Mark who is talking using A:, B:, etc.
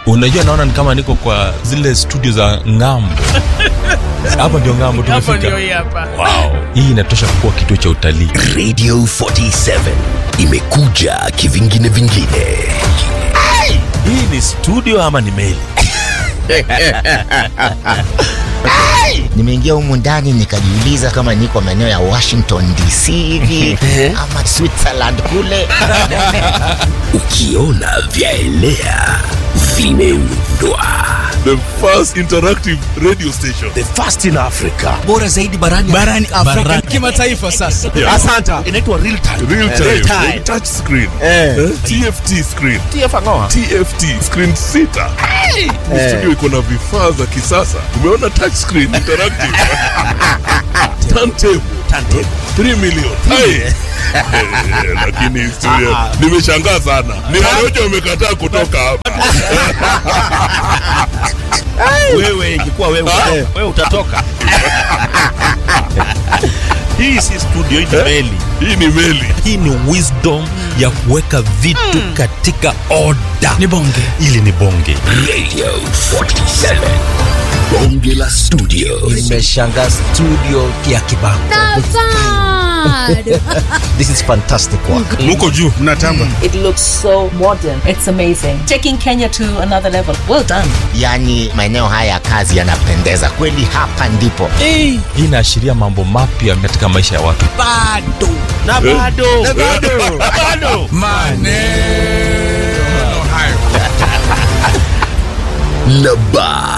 A: Unajua naona ni kama niko kwa zile studio za ng'ambo. Hapa ndio ng'ambo tumefika.
B: Hapo ndio hii hapa.
A: Wow. Hii inatosha kuwa kituo cha utalii.
C: Radio 47 imekuja kivingine vingine.
A: Hii ni studio ama ni meli?
D: Nimeingia humu ndani nikajiuliza kama niko maeneo ya Washington DC hivi ama Switzerland kule.
C: Ukiona vyaelea vimeundwa.
E: The first interactive radio station.
C: The first in Africa.
F: Bora zaidi barani Afrika. Kimataifa sasa.
E: Yeah.
F: Asante.
C: Inaitwa real time.
E: Real time.
F: Real time.
E: Touch screen. TFT screen. TFT screen 6. Studio iko na vifaa za kisasa. Umeona touch screen interactive. Turntable. 3 million. Lakini studio nimeshangaa sana. Ni Warojo wamekataa kutoka hapa.
A: Wewe ingekuwa wewe utatoka. Hii si studio, hii ni meli.
E: Hii ni meli.
A: Hii ni wisdom ya kuweka vitu katika order.
F: Ni bonge.
A: Ili ni bonge.
C: Radio 47. Bonge la studio.
F: Nimeshangaa studio ya Kibango. This is fantastic work.
A: Muko juu mnatamba.
G: It looks so modern. It's amazing. Taking Kenya to another level. Well done.
D: Yaani maeneo haya ya kazi yanapendeza. Kweli hapa ndipo.
A: Hii inaashiria mambo mapya katika maisha ya watu.
F: Bado. Maneno hayo.
C: Naba.